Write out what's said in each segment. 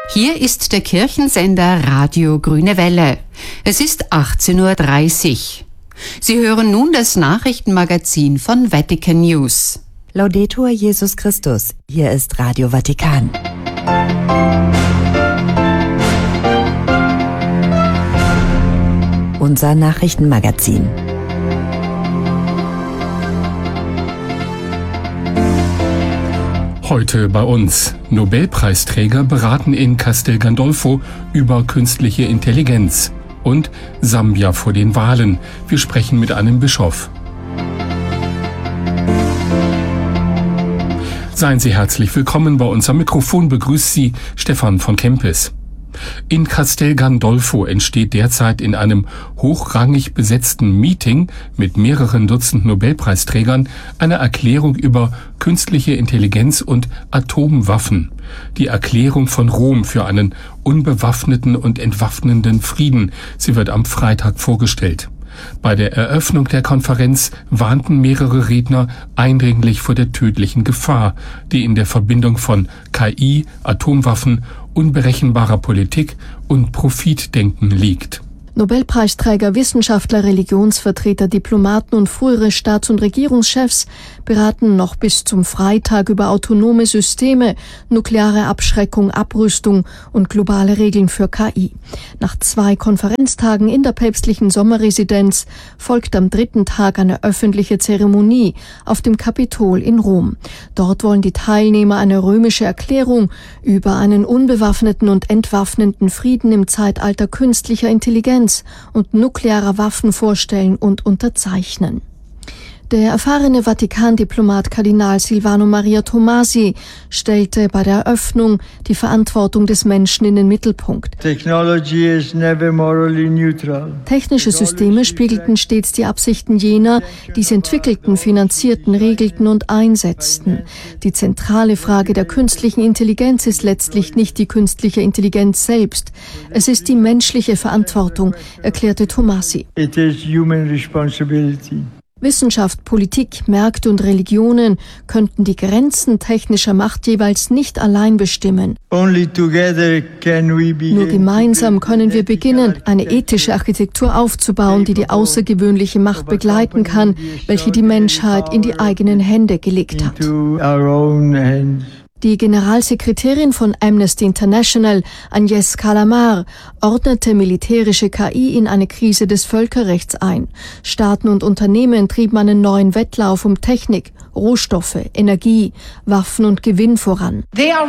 Hier ist der Kirchensender Radio Grüne Welle. Es ist 18:30 Uhr. Sie hören nun das Nachrichtenmagazin von Vatican News. Laudetur Jesus Christus. Hier ist Radio Vatikan. Unser Nachrichtenmagazin. Heute bei uns. Nobelpreisträger beraten in Castel Gandolfo über künstliche Intelligenz. Und Sambia vor den Wahlen. Wir sprechen mit einem Bischof. Seien Sie herzlich willkommen. Bei uns am Mikrofon begrüßt Sie Stefan von Kempis. In Castel Gandolfo entsteht derzeit in einem hochrangig besetzten Meeting mit mehreren Dutzend Nobelpreisträgern eine Erklärung über künstliche Intelligenz und Atomwaffen. Die Erklärung von Rom für einen unbewaffneten und entwaffnenden Frieden. Sie wird am Freitag vorgestellt. Bei der Eröffnung der Konferenz warnten mehrere Redner eindringlich vor der tödlichen Gefahr, die in der Verbindung von KI, Atomwaffen, unberechenbarer Politik und Profitdenken liegt. Nobelpreisträger, Wissenschaftler, Religionsvertreter, Diplomaten und frühere Staats- und Regierungschefs beraten noch bis zum Freitag über autonome Systeme, nukleare Abschreckung, Abrüstung und globale Regeln für KI. Nach 2 Konferenztagen in der päpstlichen Sommerresidenz folgt am 3. Tag eine öffentliche Zeremonie auf dem Kapitol in Rom. Dort wollen die Teilnehmer eine römische Erklärung über einen unbewaffneten und entwaffnenden Frieden im Zeitalter künstlicher Intelligenz und nuklearer Waffen vorstellen und unterzeichnen. Der erfahrene Vatikan-Diplomat Kardinal Silvano Maria Tomasi stellte bei der Eröffnung die Verantwortung des Menschen in den Mittelpunkt. Technische Systeme spiegelten stets die Absichten jener, die sie entwickelten, finanzierten, regelten und einsetzten. Die zentrale Frage der künstlichen Intelligenz ist letztlich nicht die künstliche Intelligenz selbst. Es ist die menschliche Verantwortung, erklärte Tomasi. It is human responsibility. Wissenschaft, Politik, Märkte und Religionen könnten die Grenzen technischer Macht jeweils nicht allein bestimmen. Nur gemeinsam können wir beginnen, eine ethische Architektur aufzubauen, die die außergewöhnliche Macht begleiten kann, welche die Menschheit in die eigenen Hände gelegt hat. Die Generalsekretärin von Amnesty International, Agnès Calamard, ordnete militärische KI in eine Krise des Völkerrechts ein. Staaten und Unternehmen trieben einen neuen Wettlauf um Technik, Rohstoffe, Energie, Waffen und Gewinn voran.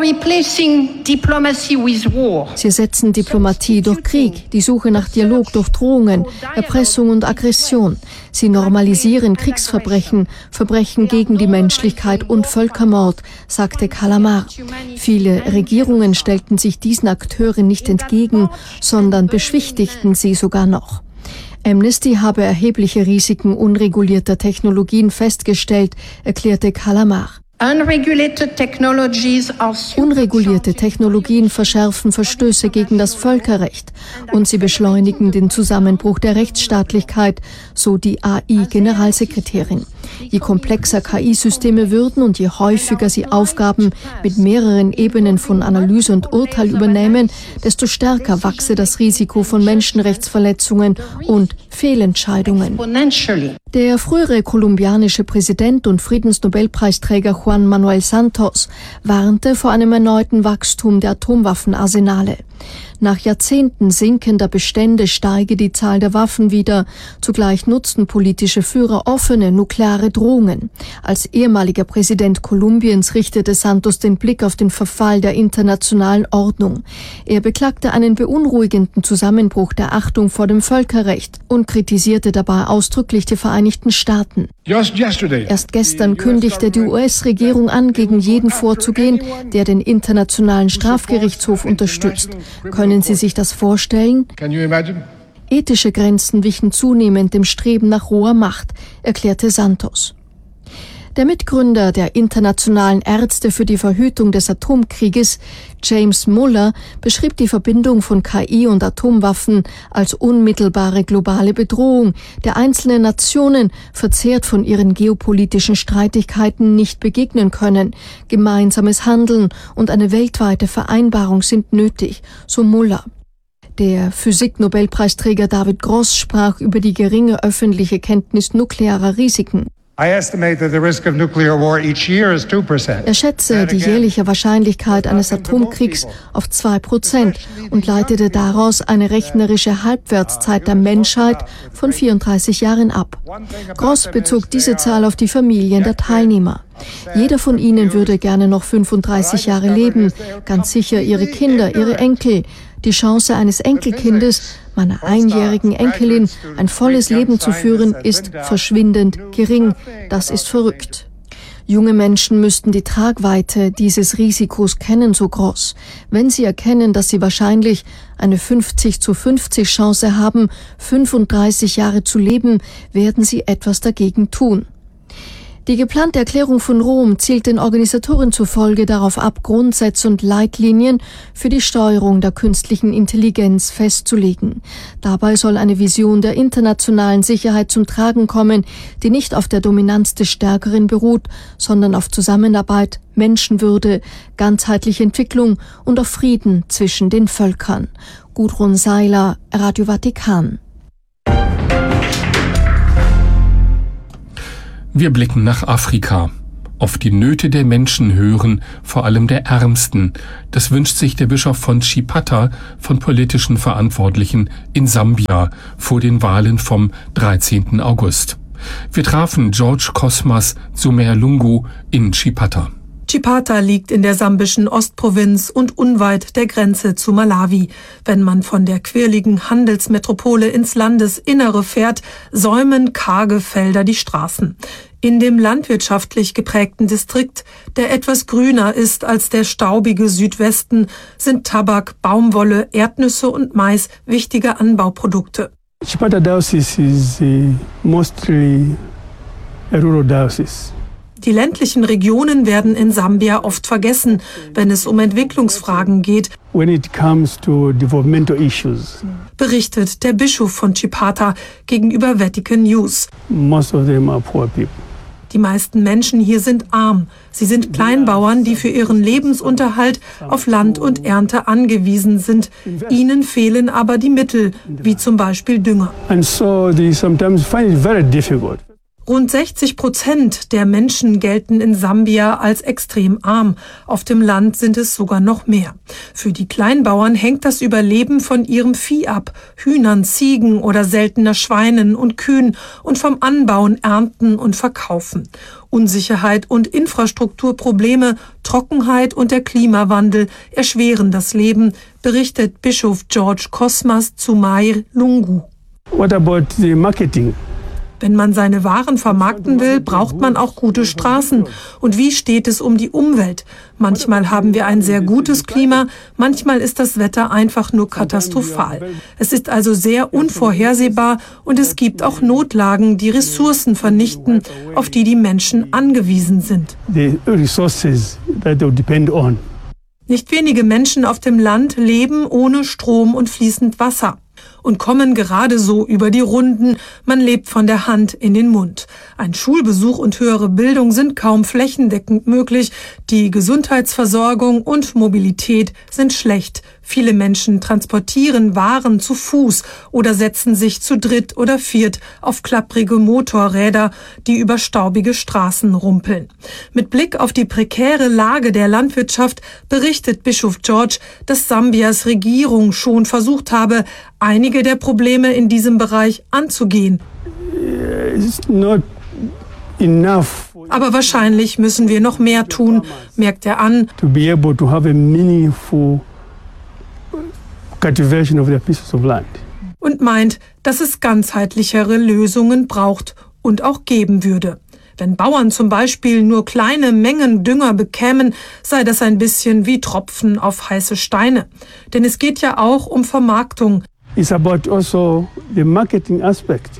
Sie ersetzen Diplomatie durch Krieg, die Suche nach Dialog durch Drohungen, Erpressung und Aggression. Sie normalisieren Kriegsverbrechen, Verbrechen gegen die Menschlichkeit und Völkermord, sagte Calamard. Viele Regierungen stellten sich diesen Akteuren nicht entgegen, sondern beschwichtigten sie sogar noch. Amnesty habe erhebliche Risiken unregulierter Technologien festgestellt, erklärte Calamard. Unregulierte Technologien verschärfen Verstöße gegen das Völkerrecht und sie beschleunigen den Zusammenbruch der Rechtsstaatlichkeit, so die AI-Generalsekretärin. Je komplexer KI-Systeme würden und je häufiger sie Aufgaben mit mehreren Ebenen von Analyse und Urteil übernehmen, desto stärker wachse das Risiko von Menschenrechtsverletzungen und Fehlentscheidungen. Der frühere kolumbianische Präsident und Friedensnobelpreisträger Juan Manuel Santos warnte vor einem erneuten Wachstum der Atomwaffenarsenale. Nach Jahrzehnten sinkender Bestände steige die Zahl der Waffen wieder. Zugleich nutzten politische Führer offene nukleare Drohungen. Als ehemaliger Präsident Kolumbiens richtete Santos den Blick auf den Verfall der internationalen Ordnung. Er beklagte einen beunruhigenden Zusammenbruch der Achtung vor dem Völkerrecht und kritisierte dabei ausdrücklich die Vereinigten Staaten. Erst gestern kündigte die US-Regierung an, gegen jeden vorzugehen, der den Internationalen Strafgerichtshof unterstützt. Können Sie sich das vorstellen? Ethische Grenzen wichen zunehmend dem Streben nach roher Macht, erklärte Santos. Der Mitgründer der Internationalen Ärzte für die Verhütung des Atomkrieges, James Muller, beschrieb die Verbindung von KI und Atomwaffen als unmittelbare globale Bedrohung, der einzelne Nationen, verzehrt von ihren geopolitischen Streitigkeiten, nicht begegnen können. Gemeinsames Handeln und eine weltweite Vereinbarung sind nötig, so Muller. Der Physik-Nobelpreisträger David Gross sprach über die geringe öffentliche Kenntnis nuklearer Risiken. Er schätze die jährliche Wahrscheinlichkeit eines Atomkriegs auf 2% und leitete daraus eine rechnerische Halbwertszeit der Menschheit von 34 Jahren ab. Gross bezog diese Zahl auf die Familien der Teilnehmer. Jeder von ihnen würde gerne noch 35 Jahre leben, ganz sicher ihre Kinder, ihre Enkel. Die Chance eines Enkelkindes, meiner einjährigen Enkelin, ein volles Leben zu führen, ist verschwindend gering. Das ist verrückt. Junge Menschen müssten die Tragweite dieses Risikos kennen, so Gross. Wenn sie erkennen, dass sie wahrscheinlich eine 50-50 Chance haben, 35 Jahre zu leben, werden sie etwas dagegen tun. Die geplante Erklärung von Rom zielt den Organisatoren zufolge darauf ab, Grundsätze und Leitlinien für die Steuerung der künstlichen Intelligenz festzulegen. Dabei soll eine Vision der internationalen Sicherheit zum Tragen kommen, die nicht auf der Dominanz des Stärkeren beruht, sondern auf Zusammenarbeit, Menschenwürde, ganzheitliche Entwicklung und auf Frieden zwischen den Völkern. Gudrun Seiler, Radio Vatikan. Wir blicken nach Afrika. Auf die Nöte der Menschen hören, vor allem der Ärmsten. Das wünscht sich der Bischof von Chipata von politischen Verantwortlichen in Sambia vor den Wahlen vom 13. August. Wir trafen George Cosmas Sumerlungu in Chipata. Chipata liegt in der sambischen Ostprovinz und unweit der Grenze zu Malawi. Wenn man von der quirligen Handelsmetropole ins Landesinnere fährt, säumen karge Felder die Straßen. In dem landwirtschaftlich geprägten Distrikt, der etwas grüner ist als der staubige Südwesten, sind Tabak, Baumwolle, Erdnüsse und Mais wichtige Anbauprodukte. Chipata Diocese is mostly a rural diocese. Die ländlichen Regionen werden in Sambia oft vergessen, wenn es um Entwicklungsfragen geht, when it comes to developmental issues. Berichtet der Bischof von Chipata gegenüber Vatican News. Most of them are poor people. Die meisten Menschen hier sind arm. Sie sind Kleinbauern, die für ihren Lebensunterhalt auf Land und Ernte angewiesen sind. Ihnen fehlen aber die Mittel, wie zum Beispiel Dünger. And so they sometimes find it very difficult. Rund 60% der Menschen gelten in Sambia als extrem arm. Auf dem Land sind es sogar noch mehr. Für die Kleinbauern hängt das Überleben von ihrem Vieh ab. Hühnern, Ziegen oder seltener Schweinen und Kühen und vom Anbauen, Ernten und Verkaufen. Unsicherheit und Infrastrukturprobleme, Trockenheit und der Klimawandel erschweren das Leben, berichtet Bischof George Cosmas Sumerlungu. What about the marketing? Wenn man seine Waren vermarkten will, braucht man auch gute Straßen. Und wie steht es um die Umwelt? Manchmal haben wir ein sehr gutes Klima, manchmal ist das Wetter einfach nur katastrophal. Es ist also sehr unvorhersehbar und es gibt auch Notlagen, die Ressourcen vernichten, auf die die Menschen angewiesen sind. The resources that they depend on. Nicht wenige Menschen auf dem Land leben ohne Strom und fließend Wasser und kommen gerade so über die Runden. Man lebt von der Hand in den Mund. Ein Schulbesuch und höhere Bildung sind kaum flächendeckend möglich. Die Gesundheitsversorgung und Mobilität sind schlecht. Viele Menschen transportieren Waren zu Fuß oder setzen sich zu dritt oder viert auf klapprige Motorräder, die über staubige Straßen rumpeln. Mit Blick auf die prekäre Lage der Landwirtschaft berichtet Bischof George, dass Sambias Regierung schon versucht habe, einige der Probleme in diesem Bereich anzugehen. It's not enough. Aber wahrscheinlich müssen wir noch mehr tun, merkt er an. To be able to have a meaningful cultivation of their pieces of land. Und meint, dass es ganzheitlichere Lösungen braucht und auch geben würde. Wenn Bauern zum Beispiel nur kleine Mengen Dünger bekämen, sei das ein bisschen wie Tropfen auf heiße Steine. Denn es geht ja auch um Vermarktung. It's about also the marketing aspect.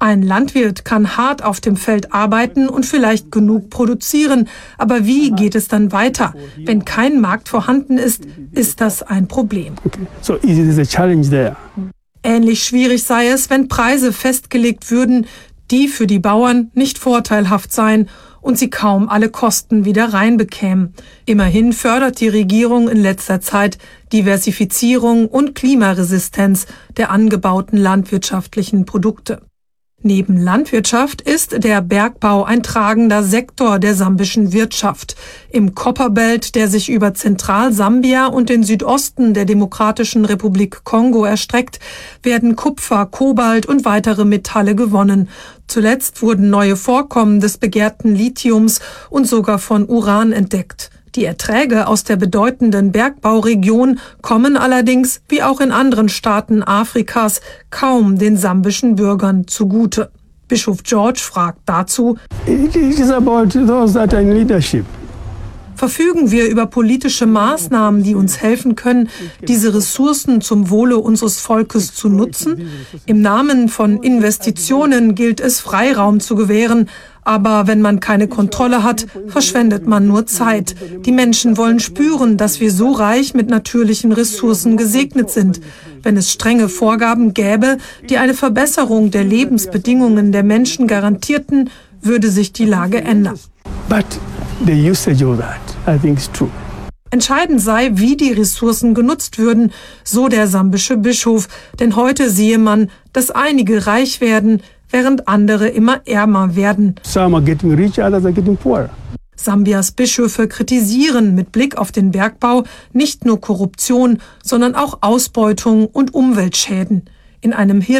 Ein Landwirt kann hart auf dem Feld arbeiten und vielleicht genug produzieren, aber wie geht es dann weiter? Wenn kein Markt vorhanden ist, ist das ein Problem. So it is a challenge there. Ähnlich schwierig sei es, wenn Preise festgelegt würden, die für die Bauern nicht vorteilhaft seien und sie kaum alle Kosten wieder reinbekämen. Immerhin fördert die Regierung in letzter Zeit Diversifizierung und Klimaresistenz der angebauten landwirtschaftlichen Produkte. Neben Landwirtschaft ist der Bergbau ein tragender Sektor der sambischen Wirtschaft. Im Copperbelt, der sich über Zentralsambia und den Südosten der Demokratischen Republik Kongo erstreckt, werden Kupfer, Kobalt und weitere Metalle gewonnen. Zuletzt wurden neue Vorkommen des begehrten Lithiums und sogar von Uran entdeckt. Die Erträge aus der bedeutenden Bergbauregion kommen allerdings, wie auch in anderen Staaten Afrikas, kaum den sambischen Bürgern zugute. Bischof George fragt dazu: It is about those that are in leadership. Verfügen wir über politische Maßnahmen, die uns helfen können, diese Ressourcen zum Wohle unseres Volkes zu nutzen? Im Namen von Investitionen gilt es, Freiraum zu gewähren. Aber wenn man keine Kontrolle hat, verschwendet man nur Zeit. Die Menschen wollen spüren, dass wir so reich mit natürlichen Ressourcen gesegnet sind. Wenn es strenge Vorgaben gäbe, die eine Verbesserung der Lebensbedingungen der Menschen garantierten, würde sich die Lage ändern. But the usage of that, I think, is true. Entscheidend sei, wie die Ressourcen genutzt würden, so der sambische Bischof. Denn heute sehe man, dass einige reich werden, während andere immer ärmer werden. Some are getting rich, others are getting poorer. Sambias Bischöfe kritisieren mit Blick auf den Bergbau nicht nur Korruption, sondern auch Ausbeutung und Umweltschäden. In einem